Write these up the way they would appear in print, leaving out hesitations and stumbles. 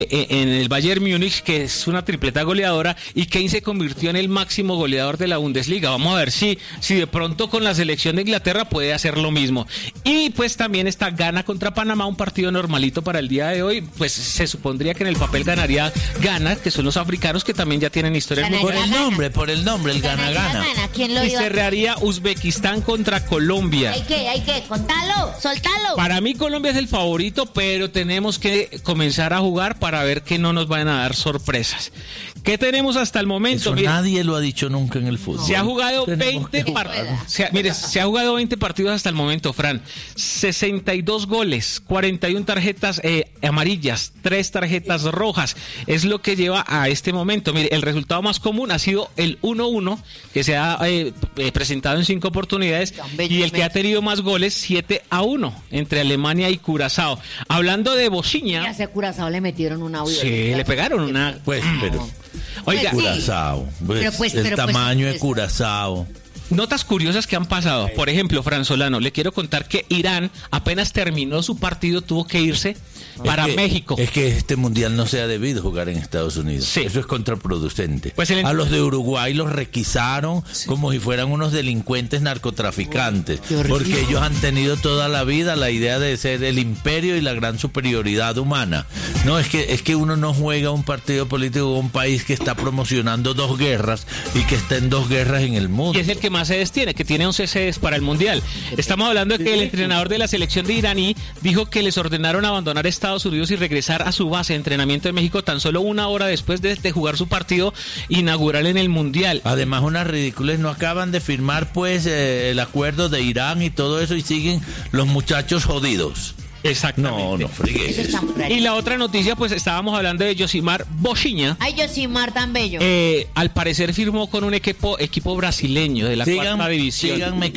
en el Bayern Múnich, que es una tripleta goleadora, y Kane se convirtió en el máximo goleador de la Bundesliga. Vamos a ver si de pronto con la selección de Inglaterra puede hacer lo mismo. Y pues también está Ghana contra Panamá, un partido normalito para el día de hoy. Pues se supondría que en el papel ganaría Ghana, que son los africanos que también ya tienen historia muy buena. Por el nombre, el Ghana. ¿Quién lo Y iba? cerraría Uzbekistán contra Colombia. Hay que, contalo, soltalo. Para mí Colombia es el favorito, pero tenemos que comenzar a jugar para ver que no nos vayan a dar sorpresas. ¿Qué tenemos hasta el momento? Eso nadie lo ha dicho nunca en el fútbol. Se ha jugado 20 partidos. Se ha jugado 20 partidos hasta el momento, Fran. 62 goles, 41 tarjetas amarillas, 3 tarjetas rojas. Es lo que lleva a este momento. Mire, el resultado más común ha sido el 1-1, que se ha presentado en 5 oportunidades, y el que ha tenido más goles, 7-1, entre Alemania y Curazao. Hablando de Bociña. A ese Curazao le metieron una huida. Sí, le pegaron una. Pues, pero. Oiga, Curazao. El tamaño de Curazao. Notas curiosas que han pasado. Por ejemplo, Fran Solano, le quiero contar que Irán apenas terminó su partido, tuvo que irse para México. Es que este mundial no se ha debido jugar en Estados Unidos. Sí. Eso es contraproducente. Pues a los de Uruguay los requisaron como si fueran unos delincuentes narcotraficantes, porque ellos han tenido toda la vida la idea de ser el imperio y la gran superioridad humana. No, es que uno no juega un partido político con un país que está promocionando 2 guerras y que está en 2 guerras en el mundo. Y es el que más sedes tiene, que tiene 11 sedes para el mundial. Estamos hablando de que el entrenador de la selección de iraní dijo que les ordenaron abandonar Estados Unidos y regresar a su base de entrenamiento en México tan solo 1 hora después de jugar su partido inaugural en el mundial. Además, unas ridículas, no acaban de firmar pues el acuerdo de Irán y todo eso, y siguen los muchachos jodidos. Exactamente. No frigues. Y la otra noticia, pues estábamos hablando de Josimar Bociña. Ay, Josimar tan bello. Al parecer firmó con un equipo brasileño de la cuarta división. Síganme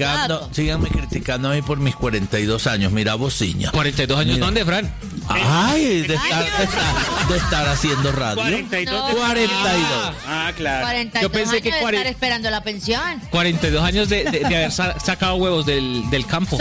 criticando a mí por mis 42 años. Mira, Bociña. 42 años, Mira. ¿Dónde, Fran? Ay, de estar haciendo radio. 42. 42. Claro. 42 Yo pensé que años de estar esperando la pensión. 42 años de haber sacado huevos del campo.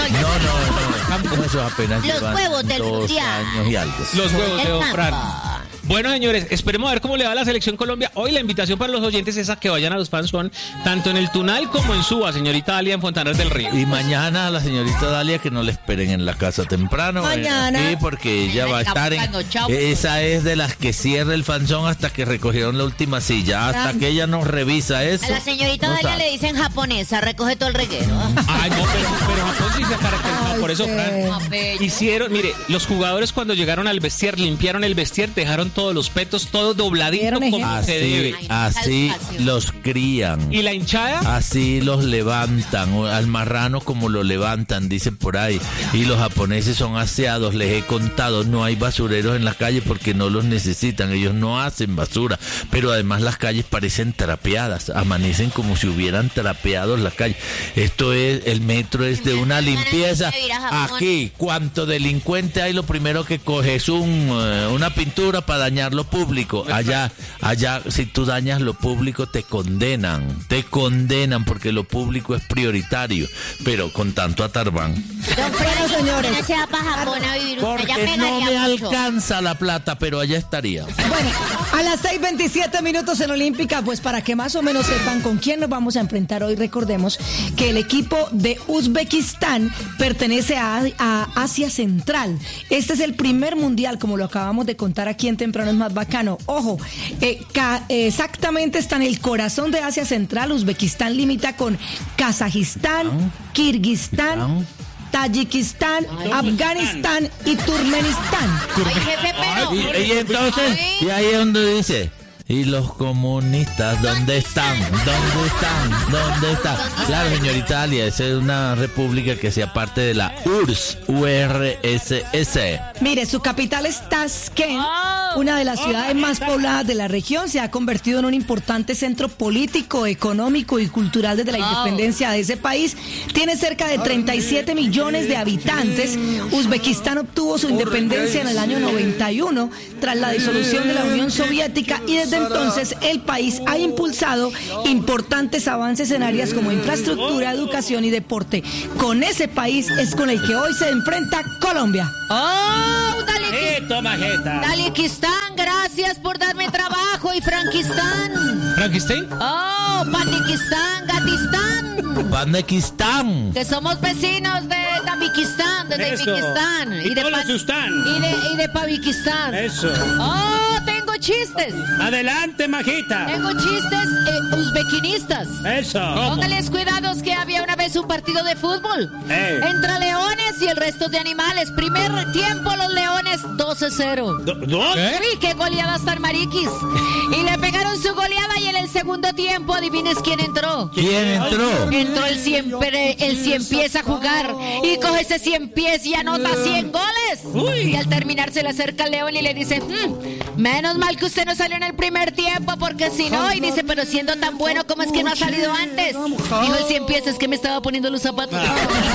No, eso apenas Los huevos del 2 mundial. años y algo. Los huevos de El Don Fran. campo. Bueno, señores, esperemos a ver cómo le va a la selección Colombia. Hoy la invitación para los oyentes es a que vayan a los fans son tanto en el Tunal como en Suba, señorita Dalia, en Fontanar del Río. Y mañana a la señorita Dalia que no le esperen en la casa temprano. Mañana. Sí, porque ella va a estar esa es de las que cierra el fanzón hasta que recogieron la última silla. Hasta que ella nos revisa eso. A la señorita no Dalia sabe. le dicen japonesa, recoge todo el reguero. Ay, no, pero Japón sí se ha caracterizado por eso, Fran. Hicieron, mire, los jugadores cuando llegaron al vestier, limpiaron el vestier, dejaron todos los petos, todo dobladito como se debe. Así los crían. ¿Y la hinchada? Así los levantan, al marrano como lo levantan, dicen por ahí. Y los japoneses son aseados, les he contado, no hay basureros en la calle porque no los necesitan, ellos no hacen basura. Pero además las calles parecen trapeadas, amanecen como si hubieran trapeado la calle. Esto es, el metro es de una limpieza. Aquí, cuanto delincuente hay, lo primero que coge es una pintura para dañar lo público. Allá, si tú dañas lo público te condenan porque lo público es prioritario, pero con tanto atarbán. Don Fredo, señores, no se va para Japón a vivir. Usted ya Porque no me pegaría mucho. alcanza la plata, pero allá estaría. Bueno, a las 6:27 en Olímpica, pues para que más o menos sepan con quién nos vamos a enfrentar hoy, recordemos que el equipo de Uzbekistán pertenece a Asia Central. Este es el primer mundial, como lo acabamos de contar aquí en Temprano es Más Bacano. Ojo, exactamente está en el corazón de Asia Central. Uzbekistán limita con Kazajistán, Kirguistán, Tayikistán, Afganistán y Turkmenistán. Ay, jefe, pero... Y entonces, y ahí es donde dice... ¿Y los comunistas dónde están? ¿Dónde están? Claro, señorita Dalia, esa es una república que sea parte de la URSS. Mire, su capital es Tashkent, una de las ciudades más pobladas de la región. Se ha convertido en un importante centro político, económico y cultural desde la independencia de ese país. Tiene cerca de 37 millones de habitantes. Uzbekistán obtuvo su independencia en el año 91 tras la disolución de la Unión Soviética y desde entonces el país ha impulsado importantes avances en áreas como infraestructura, educación y deporte. Con ese país es con el que hoy se enfrenta Colombia. ¡Oh! Dalikistán. Paniquistán, gracias por darme trabajo. Y Franquistán. ¿Frankenstein? Oh, Paniquistán, Gatistán. Panequistán. Que somos vecinos de Tabiquistán, de Eso. Tabiquistán. Y Tolasustán. Y de Pabiquistán. Eso. Oh, tengo chistes. Adelante, majita. Tengo chistes uzbequinistas. Eso. Póngales cuidados que había una vez un partido de fútbol entre leones y el resto de animales. Primer tiempo los leones 12-0. ¿Dos? Uy, qué goleadas tan mariquis. Y le pegaron su goleada y en el segundo tiempo, adivines quién entró. ¿Quién entró? Entró el 100 pies a jugar y coge ese 100 pies y anota 100 goles. Y al terminar se le acerca al león y le dice, menos mal que usted no salió en el primer tiempo porque si no, y dice, pero siendo tan bueno, ¿cómo es que no ha salido antes? Dijo el 100 pies, es que me estaba poniendo los zapatos.